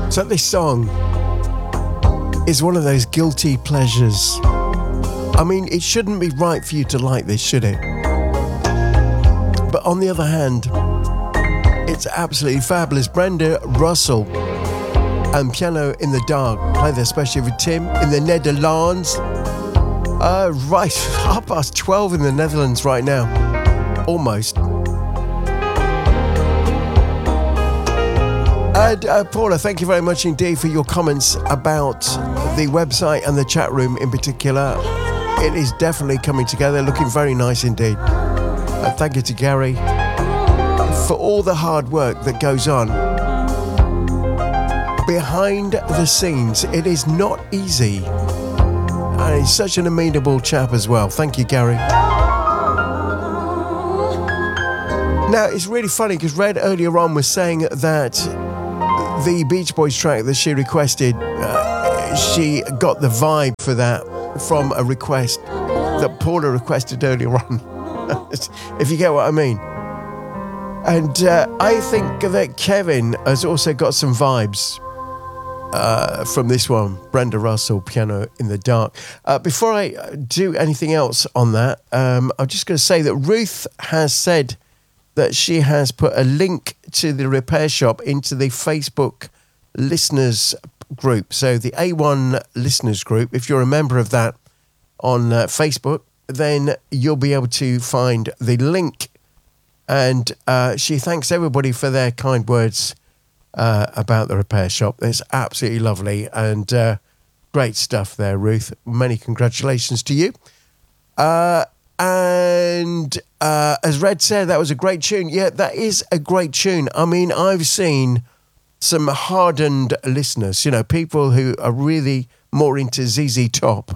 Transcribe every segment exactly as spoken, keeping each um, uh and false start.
So this song is one of those guilty pleasures. I mean, it shouldn't be right for you to like this, should it? But on the other hand, it's absolutely fabulous. Brenda Russell and Piano in the Dark play their special with Tim in the Netherlands. Uh, right, half past twelve in the Netherlands right now. Almost. And uh, Paula, thank you very much indeed for your comments about the website and the chat room in particular. It is definitely coming together, looking very nice indeed. Uh, thank you to Gary for all the hard work that goes on behind the scenes. It is not easy. And he's such an amenable chap as well. Thank you, Gary. Now, it's really funny because Red earlier on was saying that the Beach Boys track that she requested, uh, she got the vibe for that from a request that Paula requested earlier on. If you get what I mean. And uh, I think that Kevin has also got some vibes Uh, from this one, Brenda Russell, Piano in the Dark. Uh, before I do anything else on that, um, I'm just going to say that Ruth has said that she has put a link to the repair shop into the Facebook listeners group. So the A one listeners group, if you're a member of that on uh, Facebook, then you'll be able to find the link. And uh, she thanks everybody for their kind words Uh, about the repair shop. It's absolutely lovely and uh, great stuff there, Ruth. Many congratulations to you. Uh, and uh, as Red said, that was a great tune. Yeah, that is a great tune. I mean, I've seen some hardened listeners, you know, people who are really more into Z Z Top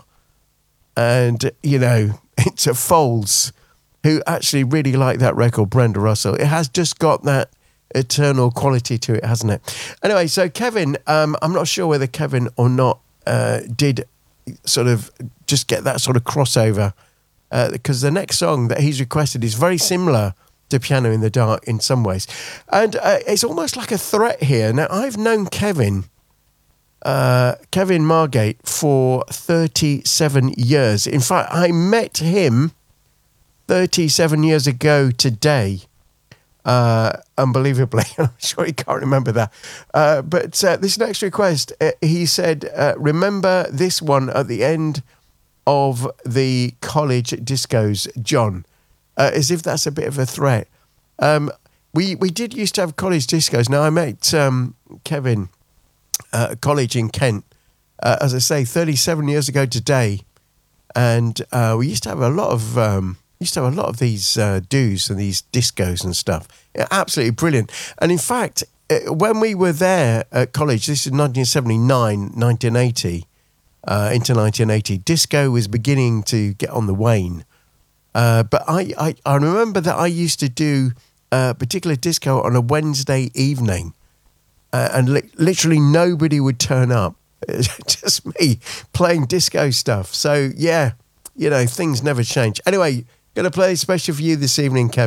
and, you know, into Folds, who actually really like that record, Brenda Russell. It has just got that eternal quality to it, hasn't it? Anyway, so Kevin, um, I'm not sure whether Kevin or not uh, did sort of just get that sort of crossover uh, because the next song that he's requested is very similar to Piano in the Dark in some ways. And uh, it's almost like a threat here. Now, I've known Kevin, uh, Kevin Margate for thirty-seven years. In fact, I met him thirty-seven years ago today. Uh, unbelievably, I'm sure he can't remember that. Uh, but uh, this next request, uh, he said, uh, remember this one at the end of the college discos, John, uh, as if that's a bit of a threat. Um, we, we did used to have college discos. Now, I met um, Kevin uh, at college in Kent, uh, as I say, thirty-seven years ago today. And uh, we used to have a lot of... Um, used to have a lot of these uh, do's and these discos and stuff. Yeah, absolutely brilliant. And in fact, uh, when we were there at college, this is nineteen seventy-nine, nineteen eighty, uh, into nineteen eighty, disco was beginning to get on the wane. Uh, but I, I, I remember that I used to do a particular disco on a Wednesday evening uh, and li- literally nobody would turn up. Just me playing disco stuff. So, yeah, you know, things never change. Anyway, going to play special for you this evening, Kevin.